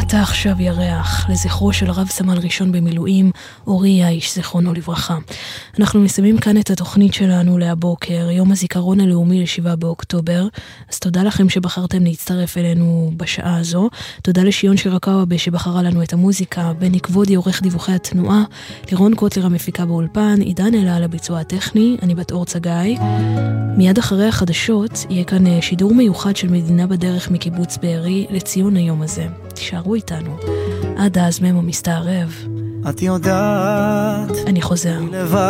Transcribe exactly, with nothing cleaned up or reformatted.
אתה עכשיו ירח, לזכרו של רב סמל ראשון במילואים, אורי יאיש, זכרונו לברכה. אנחנו מסיימים כאן את התוכנית שלנו להבוקר, יום הזיכרון הלאומי לשבעה באוקטובר, אז תודה לכם שבחרתם להצטרף אלינו בשעה הזו, תודה לשיון שירקאווה שבחרה לנו את המוזיקה, בני כבודי עורך דיווחי התנועה, לירון קוטלר המפיקה באולפן, עידן אלה על הביצוע הטכני, אני בת אור צגאי. מיד אחרי החדשות יהיה כאן שידור מיוחד של מדינה בדרך מקיבוץ בארי לציון היום הזה. תישארו איתנו. עד אז ממו מסתערב. את יודעת, אני חוזר.